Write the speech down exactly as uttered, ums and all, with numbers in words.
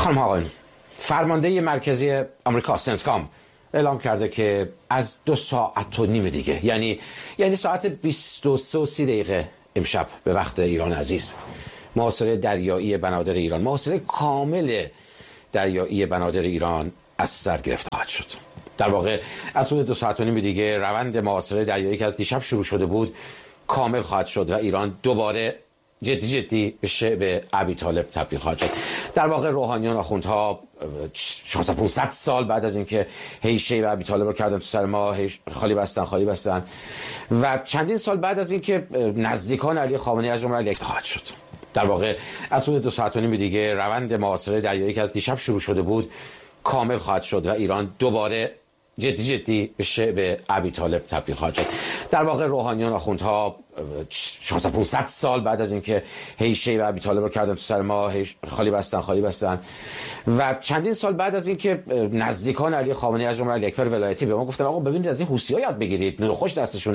خانم آقایون، فرمانده مرکزی آمریکا سنتکام اعلام کرده که از دو ساعت و نیم دیگه یعنی یعنی ساعت بیست و سه و سی دقیقه امشب به وقت ایران عزیز محاصره دریایی بنادر ایران، محاصره کامل دریایی بنادر ایران از سر گرفته خواهد شد. در واقع از حدود دو ساعت و نیم دیگه روند محاصره دریایی که از دیشب شروع شده بود کامل خواهد شد و ایران دوباره جدی جدی به شعب ابی طالب تبدیل خواهد شد. در واقع روحانیون آخوندها چهارصد پانصد سال بعد از اینکه هی شعب ابی طالب رو کردن تو سر ما، هی خالی بستن خالی بستن و چندین سال بعد از اینکه نزدیکان علی خامنه‌ای از جمله یک خواهد شد. در واقع از حدود دو ساعت و نیم دیگه روند محاصره دریایی که از دیشب شروع شده بود کامل خواهد شد و ایران دوباره جدی جدی به شعب ابی طالب تبدیل خواهد شد. در واقع روحانیون آخوندها چهارصد پانصد سال بعد از اینکه هی شعب ابی طالب رو کردن تو سر ما، هی خالی بستن خالی بستن و چندین سال بعد از اینکه نزدیکان علی خامنه‌ای از جمله اکبر ولایتی به ما گفتن آقا ببینید از این حوثی‌ها یاد بگیرید، خوش دستشون